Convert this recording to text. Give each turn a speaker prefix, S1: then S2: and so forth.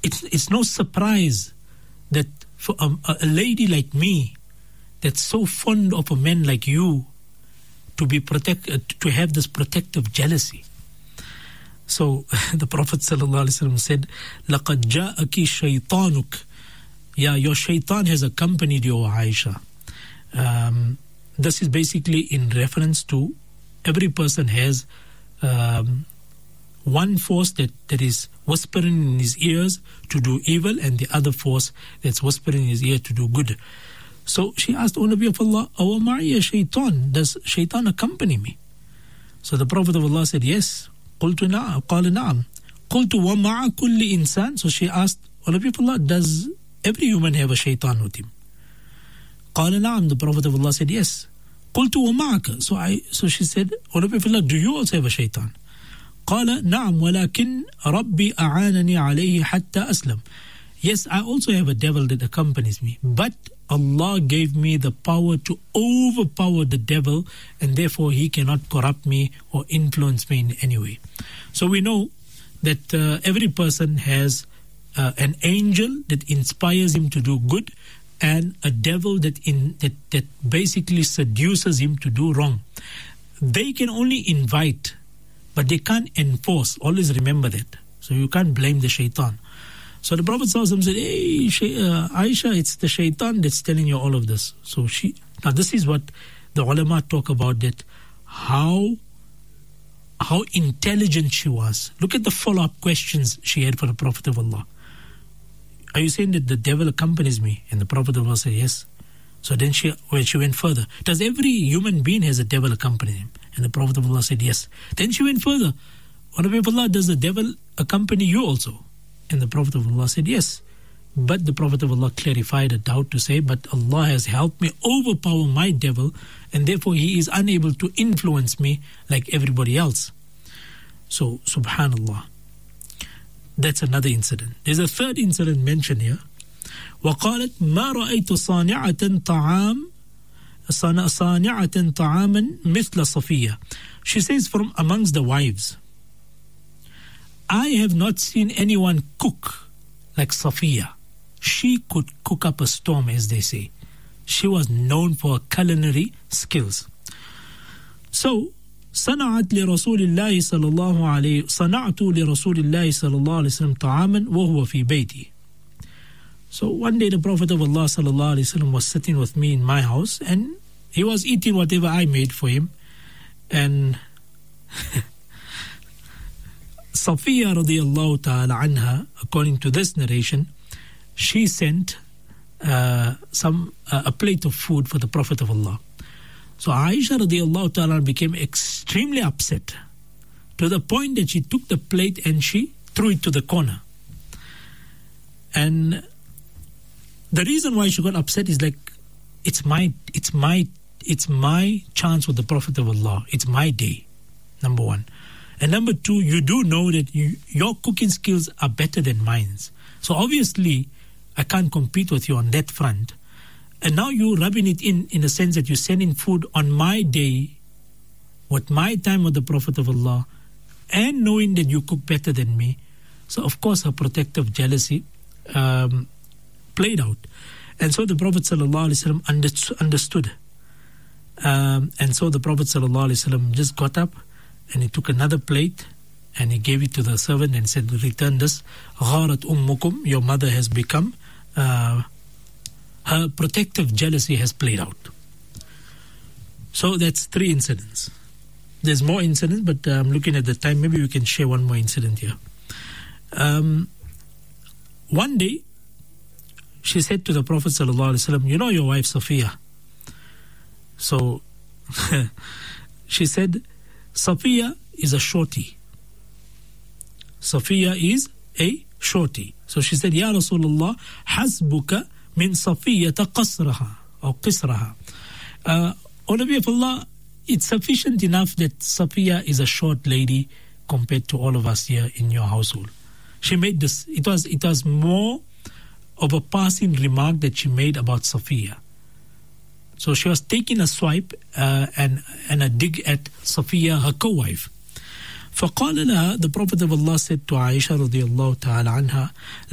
S1: it's no surprise that for a lady like me, that's so fond of a man like you, to have this protective jealousy. So the Prophet ﷺ said, لَقَدْ جَاءَكِ شَيْطَانُكَ. Yeah, your shaitan has accompanied you, Aisha. This is basically in reference to every person has one force that is whispering in his ears to do evil, and the other force that's whispering in his ear to do good. So she asked, O Nabi of Allah, أَوَ مَعِيَ shaitan? Does shaitan accompany me? So the Prophet of Allah said, yes. قُلْتُ نَعَمْ قَالَ نَعَمْ قُلْتُ وَمَعَ كُلِّ إِنسَانٍ. So she asked, O Nabi of Allah, does every human have a shaitan with him? قَالَ نَعَمْ. The Prophet of Allah said, yes. قُلْتُ وَمَعَكَ. So she said, O Nabi of Allah, do you also have a shaitan? قَالَ نَعَمْ وَلَكِنْ رَبِّي أَعَانَنِي عَلَيْهِ حَتَّى أَسْلَمْ. Yes, I also have a devil that accompanies me, but Allah gave me the power to overpower the devil, and therefore he cannot corrupt me or influence me in any way. So we know that every person has an angel that inspires him to do good, and a devil that basically seduces him to do wrong. They can only invite, but they can't enforce. Always remember that. So you can't blame the shaitan. So the Prophet ﷺ said, hey, Aisha, it's the shaitan that's telling you all of this. So now this is what the ulama talk about, that how intelligent she was. Look at the follow-up questions she had for the Prophet of Allah. Are you saying that the devil accompanies me? And the Prophet of Allah said, yes. So then she went further. Does every human being has a devil accompanying him? And the Prophet of Allah said, yes. Then she went further. O Nabi of Allah, does the devil accompany you also? And the Prophet of Allah said, yes. But the Prophet of Allah clarified a doubt to say, but Allah has helped me overpower my devil, and therefore he is unable to influence me like everybody else. So, subhanallah. That's another incident. There's a third incident mentioned here. وقالت ما رأيت صانعة طعاما مثل صفية. She says, from amongst the wives, I have not seen anyone cook like Safiya. She could cook up a storm, as they say. She was known for her culinary skills. So, صنعت لرسول الله صلى الله عليه وسلم طعاما وهو في بيتي. So one day the Prophet of Allah sallallahu alaihi wasallam was sitting with me in my house, and he was eating whatever I made for him. And Safiya radiallahu ta'ala anha, according to this narration, she sent a plate of food for the Prophet of Allah. So Aisha radiallahu ta'ala became extremely upset, to the point that she took the plate and she threw it to the corner. And the reason why she got upset is like, it's my chance with the Prophet of Allah. It's my day, number one. And number two, you do know that your cooking skills are better than mine. So obviously, I can't compete with you on that front. And now you're rubbing it in a sense that you're sending food on my day, with my time with the Prophet of Allah, and knowing that you cook better than me. So of course her protective jealousy played out. And so the Prophet ﷺ understood. And so the Prophet ﷺ just got up and he took another plate and he gave it to the servant and said, return this. غَارَتْ أُمُّكُمْ. Your mother has become, her protective jealousy has played out. So that's 3 incidents. There's more incidents, but I'm looking at the time. Maybe we can share one more incident here. One day, she said to the Prophet ﷺ, you know your wife Safiya. So she said, Safiya is a shorty. Safiya is a shorty. So she said, Ya Rasulullah, hasbuka min Safiyata qasraha or qisraha. O Nabi of Allah, it's sufficient enough that Safiya is a short lady compared to all of us here in your household. She made this, it was more of a passing remark that she made about Safiya. So she was taking a swipe and a dig at Safiya, her co-wife. فقال لها, the Prophet of Allah said to Aisha رضي الله تعالى عنها,